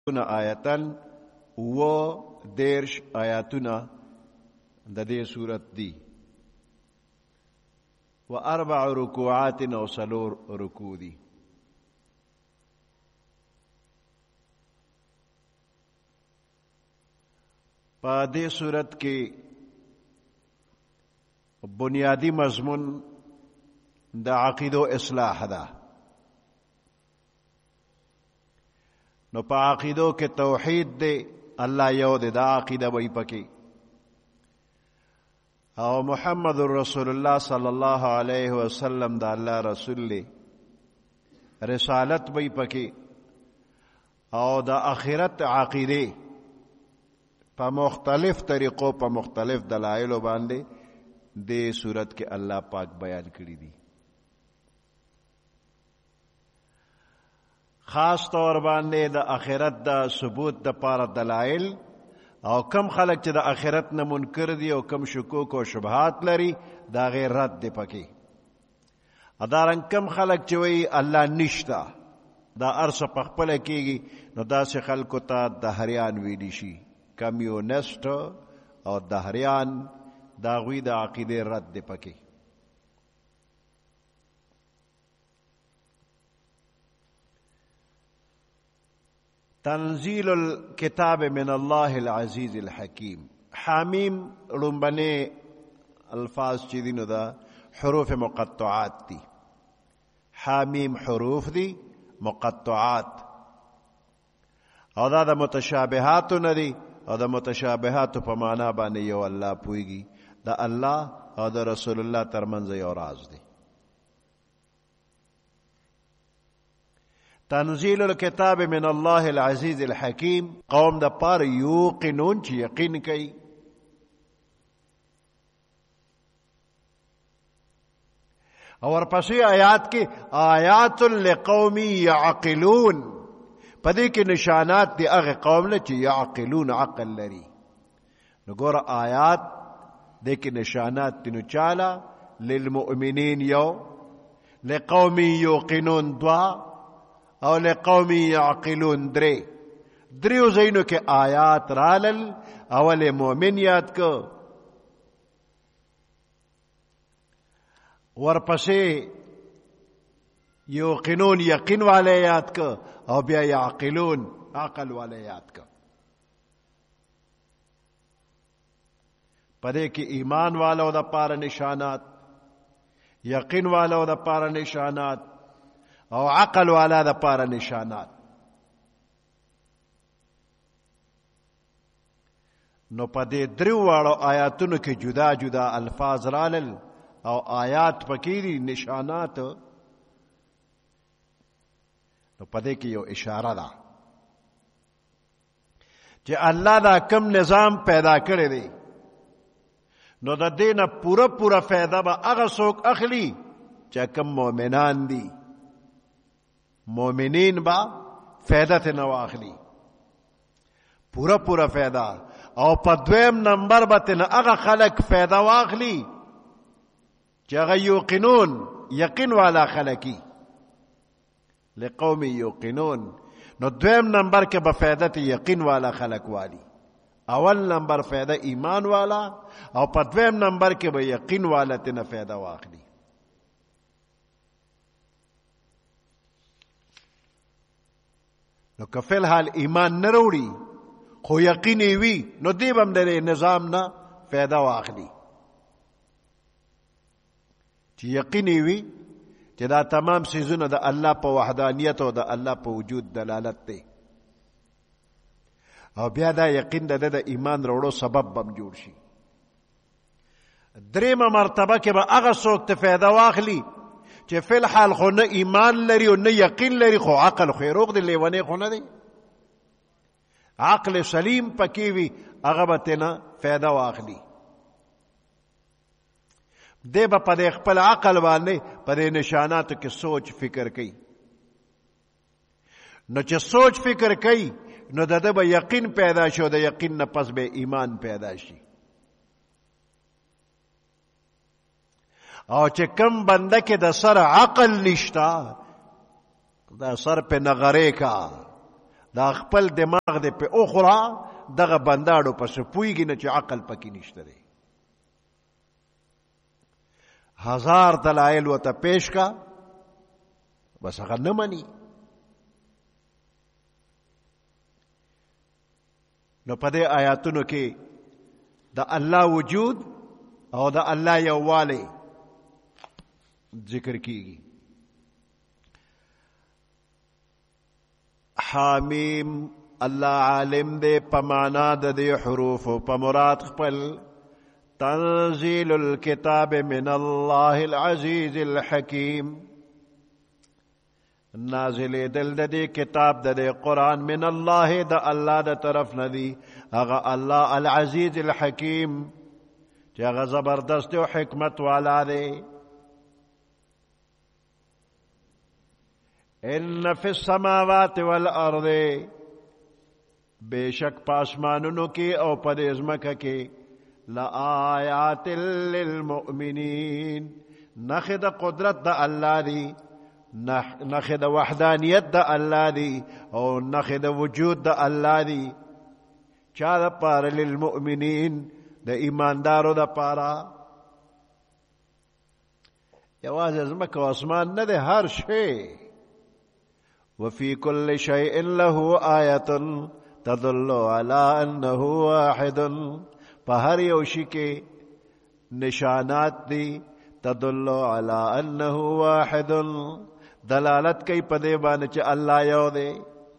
آیتن و دیرش آیاتنا د دې سورت دی و 4 رکوعات او 4 رکوع دی. په دې سورت کې بنیادی مضمون د عقیدو اصلاح ده. نو په عقیدو کې توحید دی، الله یو دی، دا عقیده وی پکې، او محمد رسول الله صلی الله علیه وسلم دا الله رسول دی، رسالت وی پکې، او د آخرت عقیده په مختلف طریقو په مختلف دلایلو باندې دې صورت کې الله پاک بیان کړی دي. خاص طور باندې د آخرت د ثبوت د پاره دلایل، او کم خلک چې د آخرت نه منکر دي او کم شکوک او شبهات لري دا غیر رد دی پکې. ادارن کم خلک چې وایي الله نشته، دا ارس په خپل کېږي، نو داسې خلکو ته دهریان ویلی شي، کمیونست او دهریان، دا غوی د عقیده رد دی پکې. تنزیل الكتاب من الله العزیز الحکیم. حامیم لومبنه الفاظ چې دي نو دا حروف مقطعات دي. حامیم حروف دي مقطعات، او دا د متشابهات نه دي، او د متشابهات په معنا باندې یو الله پويږي. دا الله او د رسول الله ترمنځ یو راز دی. تنزیل الكتاب من الله العزیز الحکیم، قوم د پاره یوقنون چې یقین کوي. او ورپسې آیات کې آیات لقوم یعقلون، پدې کې نشانات دی هغه قوم له چې یعقلون عقل لري. نو ګوره آیات دې کې نشانات دي، نو چاله للمؤمنین یو، لقوم یوقنون دوا، او لقوم یعقلون درې. دریو ځایونو کې آیات رالل، اول مؤمن یاد کو، ورپسې یوقنون یقین والے یاد کو، او بیا یعقلون عقل والے یاد کو. پدې کې ایمان والو د پاره نشانات، یقین والو د پاره نشانات، او عقل والا د پاره نشانات. نو په دې درو واړو آیاتونو کې جدا جدا الفاظ رالل، او آیات پکې دي نشانات. نو په دې کې یو اشاره ده چې الله دا کم نظام پیدا کړی دی، نو د دې نه پوره فایده به هغه څوک اخلي چې کم مؤمنان دي. مومنین با فایده تینا واخلی، پورا فایده. او په دویم نمبر با تینا اغا خلق فایده واخلی چه اغا یوقنون یقین والا خلقی، لقوم یوقنون. نو دویم نمبر که با فایده یقین والا خلق والی، اول نمبر فایده ایمان والا، او په دویم نمبر که با یقین والا تینا فایده واخلی. نو که فی الحال ایمان نه وروړي خو یقیني وي، نو دی به هم د نظام نه فایده واخلي. چې یقیني وي چې دا تمام څیزونه د الله په وحدانیت او د الله په وجود دلالت دی، او بیا دا یقین د ایمان وروړو سبب به جوړ شي. دریمه مرتبه کې به هغه څوک ته فایده واخلي چې فی الحال خو نه ایمان لري او نه یقین لري، خو عقل خو روغ دی، لیونی خو نه دی، عقل سلیم پکې وي، هغه به تینا فایده واخلي. دی به په دې خپل عقل باندې په دې نشاناتو کې سوچ فکر کوي. نو چې سوچ فکر کوي نو د ده به یقین پیدا شي، د یقین نه پس به ایمان پیدا شي. او چې کم بنده کې د سر عقل نشتا، دا سر په نغره کا، دا خپل دماغ دې په اخرى دغه بنداړو پس پویږي نه چې عقل پکې نشته دی. 1000 دلایل وته پیش کا بس هغه نه مني. نو په دې آیاتونو کې د الله وجود او د الله یووالی ذکر کیږي. حامیم الله عالم دے پمانا د دې حروف په مراد خپل. تنزيل الكتاب من الله العزيز الحكيم نازل دل د دې کتاب د دې قرآن من الله د الله د طرف ندی هغه الله العزيز الحكيم چې هغه زبردست او حکمت والا دی. ان فی السماوات والارض بیشک پاسمانونو کې او په دې ځمکه کې لآیات للمؤمنین نخې د قدرت د الله دی نخې د وحدانیت د الله دی او نخې د وجود د الله دی. چا د پاره للمؤمنین د ایماندارو د پاره. یوازې ځمکه او اسمان نه دی هر شی. وفي كل شيء له آية تدل على أنه واحد په هر یو شي کې نشانات دي تدل على أنه واحد دلالت کوي په دې باندې چې الله یو دی.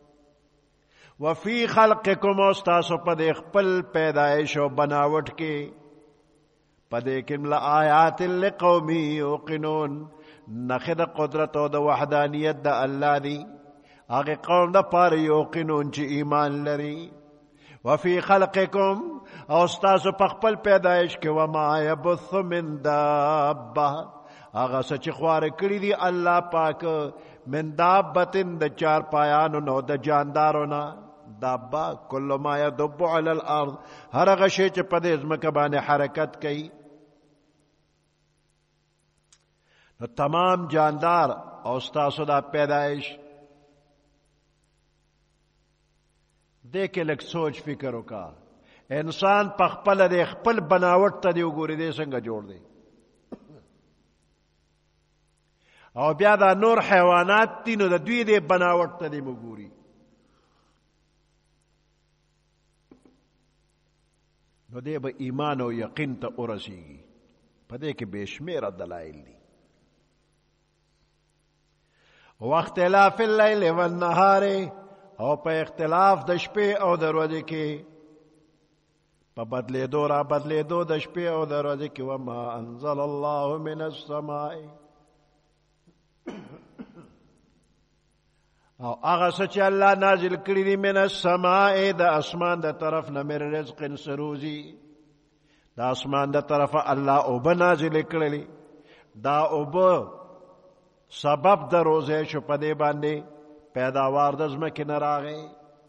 وفي خلقكم استاسو په دې خپل پیدایش او بناوټ کې په دې کې لآیات لقوم یوقنون نخې د قدرت او د وحدانیت د الله دی هغه قوم د پاره یوقنون چې ایمان لري. وفي خلقكم او استاسو په خپل پیدایش کې وما يبث من دابه هغه څه چې خوار کړی دی الله پاک من دابتن د چار پایانو نو د جاندارو نه. دابه کل ما يدب على الارض هر هغه شی چې په دې ځمکه باندې حرکت کوي. نو تمام جاندار او استاسو دا پیدایش دیکھے لگ سوچ فکر وکا. انسان په خپل د خپل بناوټ ته دی وګوري دی څنګه جوړ دی او بیا دا نور حیوانات دي نو د دوی د بناوټ ته دی وګوري. نو دی به ایمان او یقین ته ورسیږي. په دې کې بشمیره دلایل دي. واختلاف الليل والنهار او په اختلاف د شپې او د ورځې کې په بدلیدو را بدلیدو د شپې او د ورځې کې وما انزل الله من السماء او هغه څه چې الله نازل کړي دي من السماء د اسمان د طرف نه من رزق سروزي د اسمان د طرفه الله اوبه نازل کړلي. دا اوبه سبب د روزه شو په دې باندې پیداوار د ځمکې نه راغی.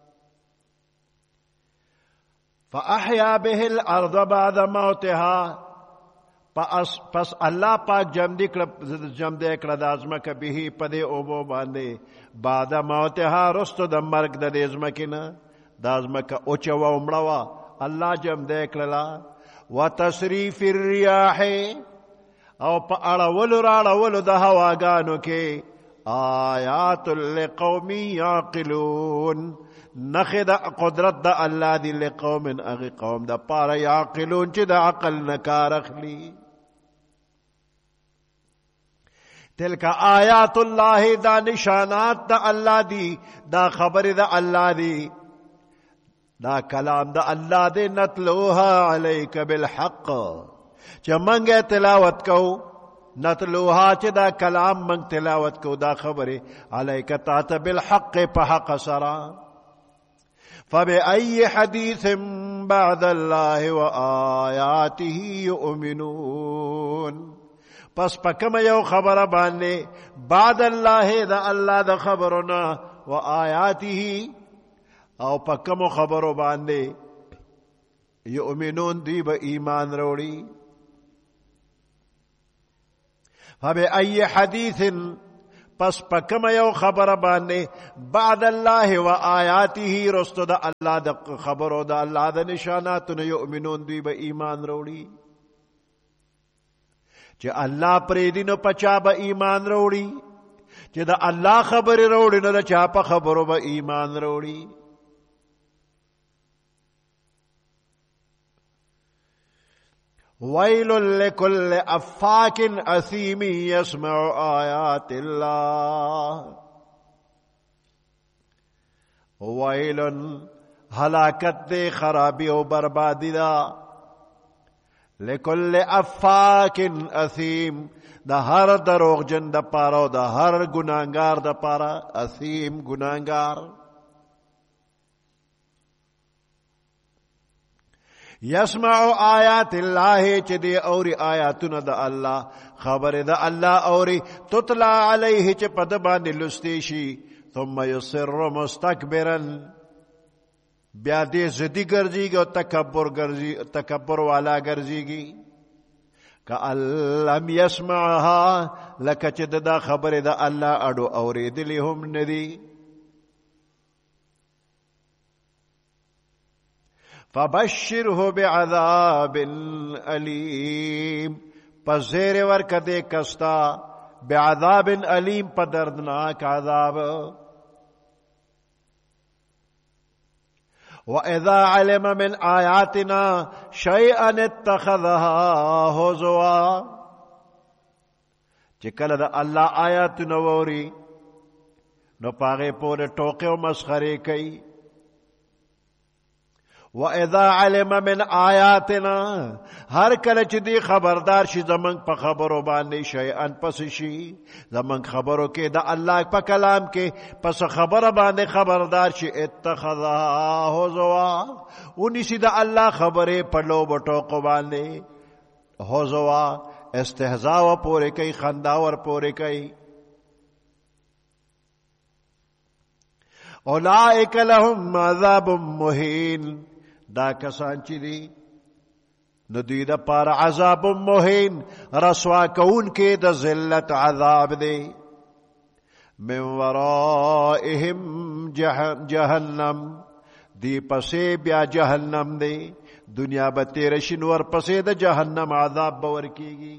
فاحیا به الارض بعد موتها پس الله پاک جمع دی کړه د ځمکه به په دې اوبو باندې بعد موتها رستو د مرګ د دې ځمکې نه. دا ځمکه اوچه و مړه وه الله جمع دی کړله. وتصریف الریاح او په اړولو راړولو د هواګانو کې آیات لقوم یعقلون نخې د قدرت د الله دی لقوم اغی قوم د پاره یعقلون چې د عقل نه کار اخلي. تلک آیات الله دا نشانات د الله دی دا خبر د الله دی دا کلام د الله دی نتلوها علیک بالحق چې منګه تلاوت کو نتلوها چې دا کلام منگ تلاوت کو دا خبره علیک تاته بالحق په حق سرا. فبأي حديث بعد الله وآياته يؤمنون پس پکم یو خبره باندې بعد الله دا الله دا خبرنا وآياته او پکم خبرو باندې یؤمنون دی به ایمان وروړي. فبأي حديث پس پکم یو خبر باندې بعد الله و آیاته رستو د الله د خبرو د الله د نشاناتو نه یؤمنون دوی به ایمان وروړي چې الله پرې دي نو پچا به ایمان وروړي چې د الله خبرې وروړي نو د چا په خبرو به ایمان وروړي ویل لکل افاک اثیم یسمع آیات اللہ ویل ہلاکت دے خرابی و بربادی دا لکل افاک اثیم دا ہر دروغ جن دا پارا دا ہر گناہگار دا پارا اثیم گناہگار یسمع آیات اللہ چی دی اوری آیاتنا دا اللہ خبر دا اللہ اوری تطلع علیہ چی پدبان لستیشی ثم یصر مستکبرا بیا دی زدی گرزی گی و تکبر والا گرزی گی کہ لم یسمعها لکا چی دا خبر دا اللہ اڈو اوری دلی ہم ندی فبشره بعذاب علیم پس زیر ورک دے کستا بعذاب علیم پا دردناک عذاب وَإِذَا عَلِمَ مِنْ آیاتنا شَيْئًا اتَّخَذَهَا هُزُوًا چکل دا اللہ آیاتنا ووری نو پاغے پورے ٹوکے و مسخرے کئی وَإِذَا عَلِمَ مِنْ آیاتنا ہر کلچ دی خبردار شی زمانگ پا خبرو باندے شیئن پس شی زمانگ خبرو کے دا اللہ پا کلام کے پس خبر باندے خبردار شی اتخذها ہزوا انہی سی دا اللہ خبرے پلو بٹوکو باندے ہزوا استہزاو پورے کئی خنداور پورے کئی اولئک لهم عذاب مہین دا کسان چی دی نو دوی دا پار عذاب مہین رسوا کون کے دا ذلت عذاب دے من ورائهم جہنم دی پسے بیا جہنم دے دنیا بتیرشن ور پسے دا جہنم عذاب باور کی گی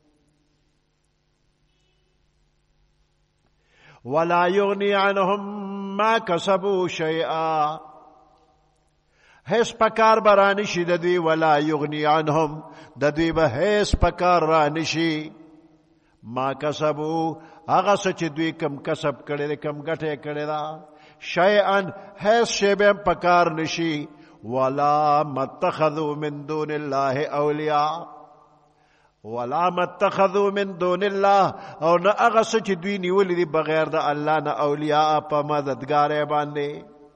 ولا یغنی عنهم ما کسبوا شیئا حیث پکار برانشی ددوی ولا یغنی عنهم ددوی با حیث پکار رانشی ما کسبو آغا سچ دوی کم کسب کرده ده کم گٹه کرده دا شیئن حیث شیبیم پکار نشی ولا متخذو من دون اللہ اولیاء ولا متخذو من دون اللہ او نا آغا سچ دوی نیولی دی بغیر دا اللہ نا اولیاء پا مددگار باندے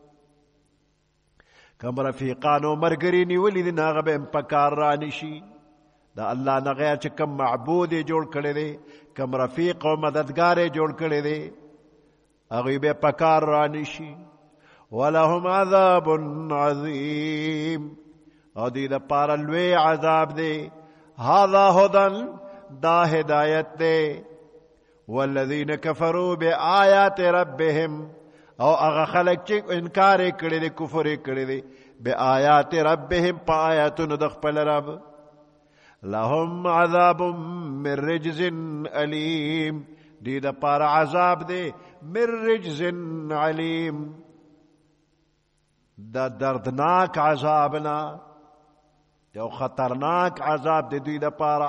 کم رفیقانو مرگری نیولی دی ناغبیم پکار رانشی دا اللہ نا غیر چه کم معبود جوڑ کرده دے کم رفیق و مددگار جوڑ کرده دے اغیب پکار رانشی ولهم عذاب عظیم او دی دا پارلوی عذاب دے هذا هدن دا ہدایت دے والذین کفروا بآیات ربهم او اغا خلق چی انکار کرده کفر کرده بی آیات ربهم پا آیاتون دخپل رب لهم عذاب من رجز علیم دی دا پار عذاب دے من رجز علیم دا دردناک عذابنا یو خطرناک عذاب دے دی دا پارا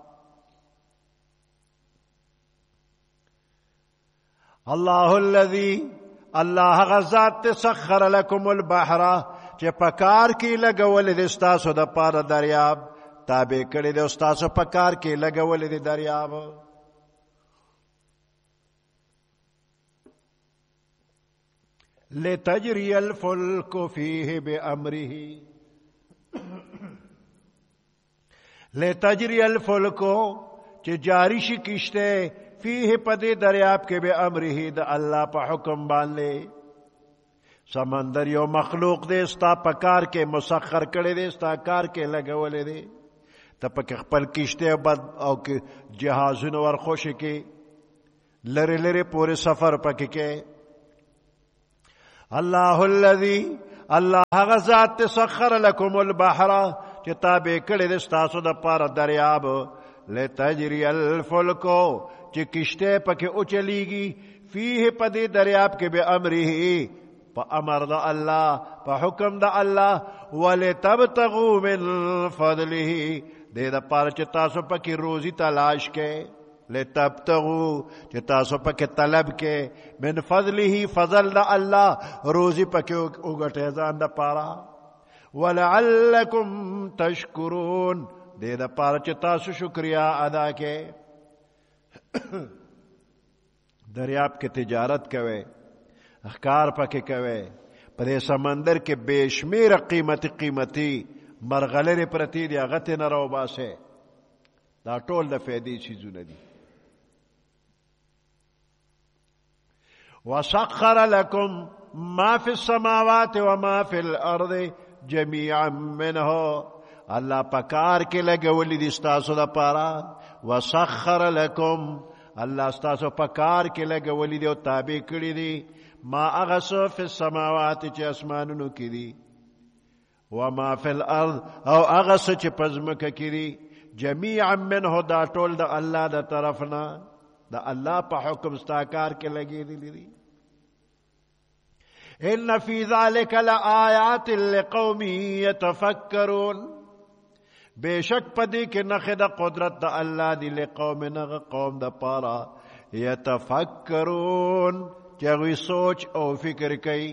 اللہ الذی اللہ غزات سخر لکم البحر چه پکار کی لگول دی استاسو دا پار دریاب تابع کردی دی استاسو پکار کی لگول دی دریاب لتجری الفلک فیہ بامرہ لتجری الفلک چه جاری شی کشتے فیہ پدی دریاب کے بے امرہی دا اللہ پا حکم باندے سمندر یو مخلوق دے ستا پکار کے مسخر کرے دے ستا کار کے لگولے دے تا پک خپل کشتے بد او جہازن ور خوش کے لری لری پورے سفر پکې کې. الله الذي الله هغه ذات سخر لكم البحر چې تابع کړی دی ستاسو د پاره دریاب لتجري الفلک چې کشته پکې اوچلیږي فيه پدې دریاب کې به امره په امر د الله په حکم د الله ولتبتغوا من فضله دې د پاره چې تاسو پکې روزي تلاش کې لتبتغوا چې تاسو پکې طلب کې من فضله فضل د الله روزي پکې وګټه ځان د پاره ولعلکم تشکرون دې د پاره چې تاسو شکریا ادا کې. دریاب کې تجارت کوي اخکار پکې کوي په دې سمندر کې بشمیر قیمتي مرغلرې پرتی دي هغه ته نه راوباسه. دا ټول د فائدې چیزونه دي. وسخر لكم ما في السماوات وما في الارض جميعا منه الله پکار کې لګولې دي ستاسو د پاره. وسخر لكم الله ستاسو پکار کې لګولې دي او تابع کړی دي ما اغس فی السماوات چې اسمانونو کې دي وما فی الارض او اغس چې پزمکه کې دي جميعا منه دا ټول د الله د طرفنا د الله په حکم ستاکار کې لګېدلی دي. ان فی ذلک لآیات لقوم یتفکرون بشک پدې کې نخې د قدرت د الله دی لقوم نغه قوم د پاره یتفکرون چې هغوی سوچ او فکر کوي.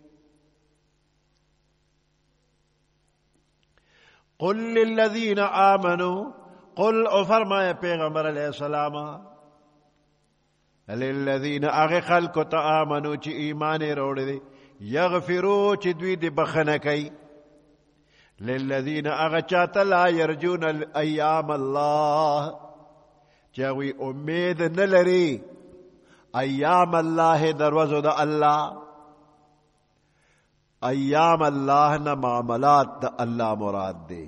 قل للذین آمنوا قل او فرمائے پیغمبر علیہ السلام للذین اغی خلقو تا آمنو چی ایمان روڑ دی یغفرو چی دوی دی بخنه کئی للذین اغی چاہتا لا یرجون ایام اللہ چاہوی امید نلری ایام اللہ دروازو دا اللہ ایام اللہ نہ معاملات دا اللہ مراد دے.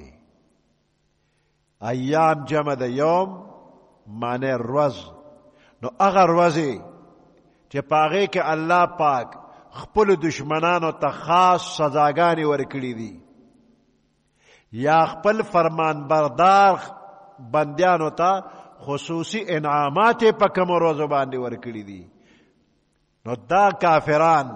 ایام جمع دا یوم معنی روز نو اگر روزی چه پاگے کے اللہ پاک خپل دشمنانو تا خاص سزاگانی ورکڑی دی یا خپل فرمان بردار بندیانو تا خصوصی انعامات پا کم روزو باندی ورکڑی دی نو دا کافران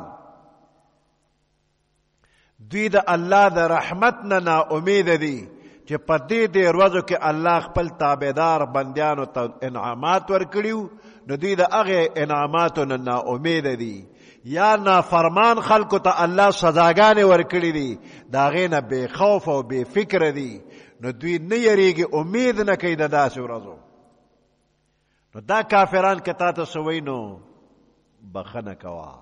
دوی د الله د رحمت نه نا امید دي چې په دې دې ورځو کې الله خپل تابعدار بندیانو ته انعامات ورکړیو نو دوی د هغه انعاماتو نه نا امید دي یا نافرمان خلکو ته الله سزاګانې ورکړي دي د هغې نه بې خوف او بې فکره دي نو دوی نه یریږي امید نه کوي د داسې ورځو. نو دا کافران که تا ته څه وایي نو بخښنه کوه.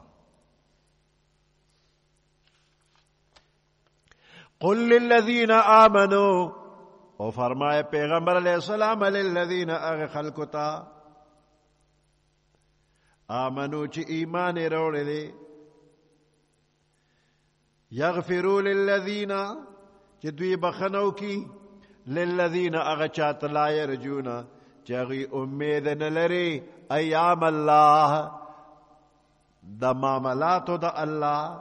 قل للذین آمنوا او فرمائے پیغمبر علیہ السلام للذین اغی خلقتا آمنو چی ایمان روڑے دے یغفروا للذین چی دوی بخنو کی للذین اغی چاہت لا یرجون چی اغی امید نلری ایام اللہ دا معاملاتو دا اللہ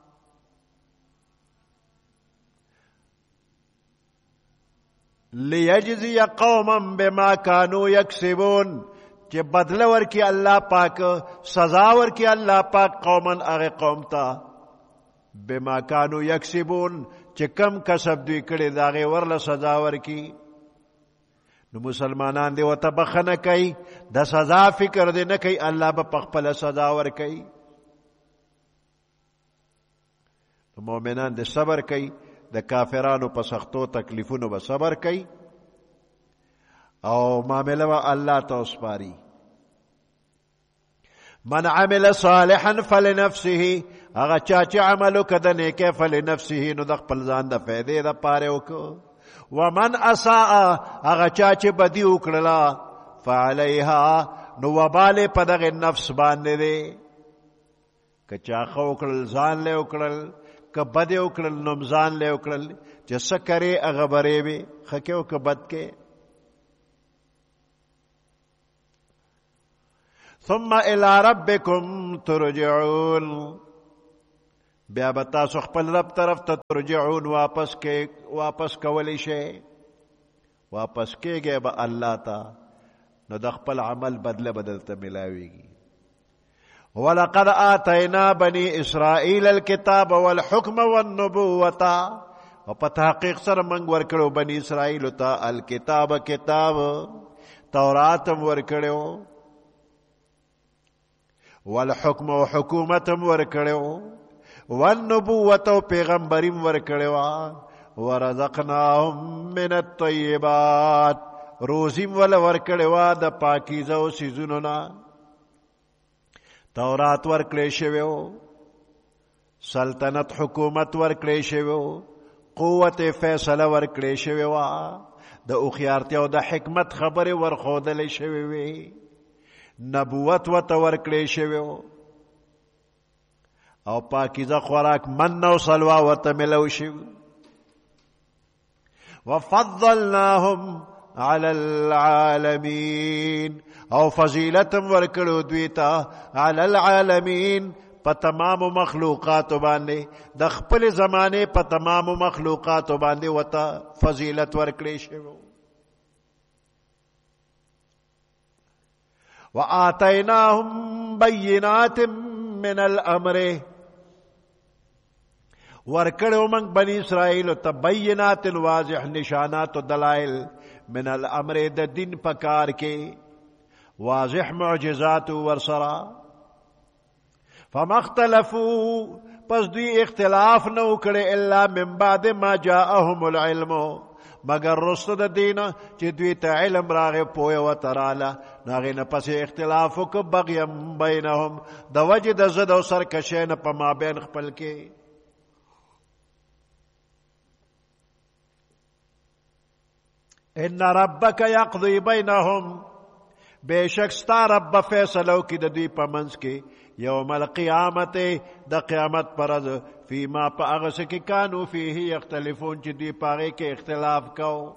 لیجزی قوما بما کانوا یکسبون چې بدله ورکی الله پاک سزا ورکی الله پاک قوما هغه قوم ته بما کانوا یکسبون چې کم کسب دوی کړي د هغې ورله سزا ورکی. نو مسلمانان دی ورته بخښنه کوي د سزا فکر دی نه کوي الله به پخپله سزا ورکوي. مؤمنان دی صبر کوي د کافرانو په سختو تکلیفونو به صبر کوي او معامله به الله ته وسپاري. من عمل صالحا فلنفسه هغه چا چې عمل وکړه د نیکۍ فلنفسه نو د خپل ځان د فایدې دپاره وکړه. ومن اساء هغه چا چې بدي وکړله فعلیها نو وبال یې په دغې نفس باندې دی. که چا ښه وکړل ځان لی وکړل که بد یې وکړل نو ځان لی وکړل چې څه کرې هغه برې وي ښه کې او که بد کې. ثم الى ربكم ترجعون بیا به تاسو خپل رب طرف ته ترجعون واپس کولی شئ واپس کېږئ به الله ته نو د خپل عمل بدله بدلته ملاویږي ولقد آتینا بني اسرائیل الكتاب والحکم والنبوة او په تحقیق سره موږ ورکړو بني اسرائیل ته الکتاب کتاب تورات هم ورکړو والحکم و حکومت هم ورکړو والنبوة او پیغمبریم ورکړو ورزقناهم من الطیبات روزیم ول ورکړو د پاکیزه او سیزونو نه تورات ورکړی شوی و سلطنت حکومت ورکړی شوی و قوت فیصله ورکړی شوی و د هوښیارتیا او د حکمت خبرې ورښودلې شوې وې نبوت ورته ورکړی شوی و او پاکیزه خوراک من او سلوا ورته ملو شوي وفضلناهم على العالمين او فضیلتم ورکړو دوی ته على العالمين په تمامو مخلوقاتو باندې د خپل زمانه په تمامو مخلوقاتو باندې وته فضیلت ورکړې شوی وآتيناهم بينات من الامر ورکړو موږ بني اسرائیل ته بینات واضح نشانات و دلائل من الامر د دین په کار کې واضح معجزات ورسرا فما اختلفوا پس دوی اختلاف نو کړي الا من بعد ما جاءهم العلم مگر رسد د دین چې دوی ته علم راغی پوهه وتراله ناغه نه پس اختلاف وک بغیم بینهم د وجه د زد او سرکشین په مابین خپل کې ان ربک یقضی بینهم بیشک ستا رب فیصلو کی د دوی په منځ کې یوم القیامت د قیامت پر ورځ فیما په هغه څه کې کانو فیه یختلفون چې دوی په هغې کې اختلاف کو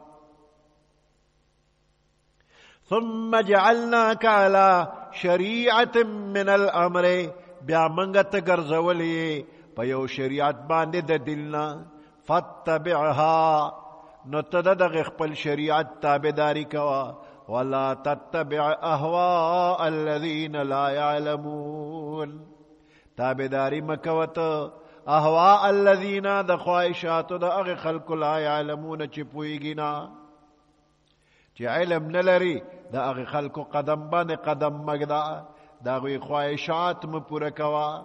ثم جعلناک علی شریعة من الامر بیا موږ ته ګرځولې په یو شریعت باندې د دین نه فاتبعها نو ته دغه خپل شریعت تابعداري کوه ولا تتبع اهواء الذين لا يعلمون تابعداري مکوت اهواء الذين د خواهشات د هغه خلق لا يعلمون چې پويږي نه چې علم نه لري د هغه خلق قدم باندې قدم مګدا د هغه خواهشات م پوره کوا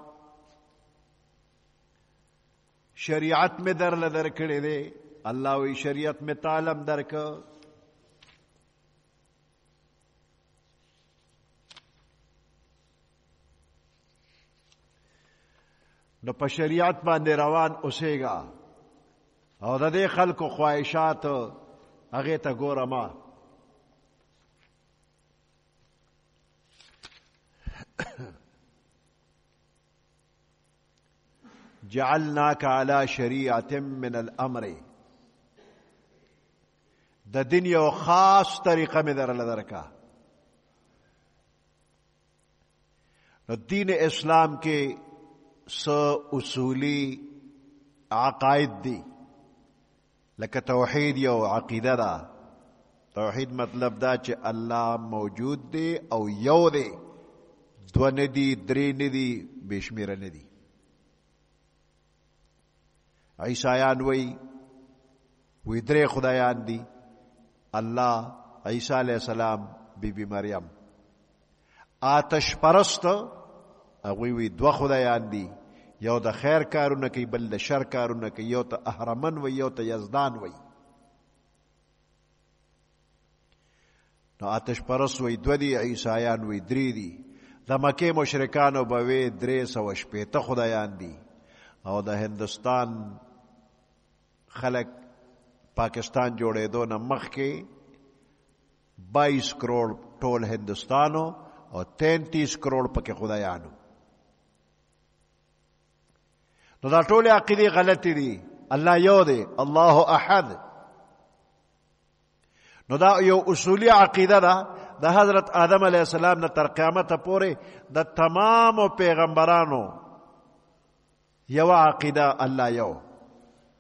شریعت می در کړی دی الله وی شریعت میں تعلم درک نو په شریعت باندې روان اوسېګا او د دې خلکو خواهشات هغه ته ګوره ما جعلناک علی شریعة من الامر د دین یو خاص طریقه می درکا نو دین اسلام کې اصولی عقاید دی لکه توحید یو عقیده ده توحید مطلب دا چې الله موجود دی او یو دی دو ندی درې ندی بشمیره ندی عیسایان وی درې خدایان دی الله عیسی علیہ السلام بی بی مریم آتش پرست هغوی وی دو خدایان دی یو د خیر کارونه کوي بل د شر کارونه کوي یو ته اهرمن وی یو ته یزدان وی نو آتش پرست وی دو دی عیسایان وی درې دی د مکې مشرکانو به وی 360 خدایان دی او د هندوستان خلق پاکستان جوړېدو نه مخکې 22 کروڑ ټول هندوستانو او 33 کروڑ پکې خدایانو نو دا ټول عقیدې غلطې دي الله یو دی الله احد نو دا یو اصولی عقیده ده د حضرت آدم علیه السلام نه تر قیامته پورې د تمامو پیغمبرانو یو عقیده الله یو